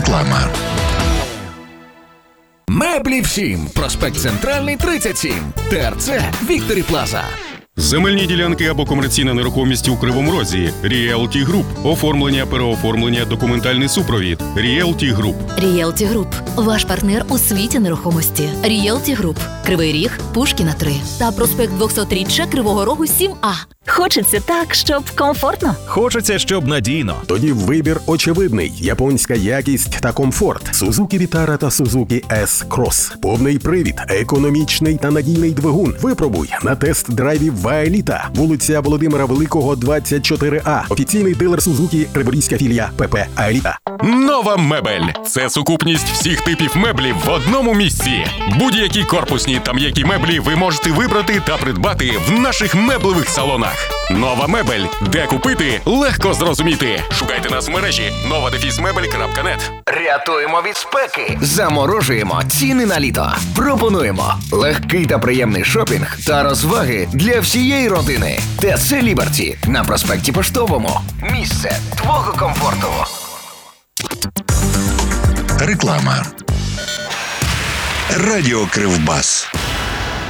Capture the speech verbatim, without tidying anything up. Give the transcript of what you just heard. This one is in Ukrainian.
Реклама. Меблі всім. Проспект Центральний, тридцять сім. ТРЦ Вікторі Плаза. Земельні ділянки або комерційна нерухомість у Кривому Розі. Ріелті Груп. Оформлення, переоформлення, документальний супровід. Ріелті Груп. Ріелті Груп. Ваш партнер у світі нерухомості. Ріелті Груп. Кривий Ріг, Пушкіна три. Та проспект двохсотріччя Кривого Рогу сім А. Хочеться так, щоб комфортно. Хочеться, щоб надійно. Тоді вибір очевидний. Японська якість та комфорт. Suzuki Vitara та Suzuki S-Cross. Повний привід, економічний та надійний двигун. Випробуй на тест-драйві Ваеліта. Вулиця Володимира Великого, двадцять чотири А. Офіційний дилер Suzuki, Криворізька філія ПП Аеліта. Нова мебель – це сукупність всіх типів меблів в одному місці. Будь-які корпусні та м'які меблі ви можете вибрати та придбати в наших меблевих салонах. Нова мебель. Де купити? Легко зрозуміти. Шукайте нас в мережі нова дефіс мебель крапка нет. Рятуємо від спеки. Заморожуємо ціни на літо. Пропонуємо легкий та приємний шопінг та розваги для всієї родини. ТЦ Ліберті на проспекті Поштовому. Місце твого комфорту. Реклама. Радіо Кривбас.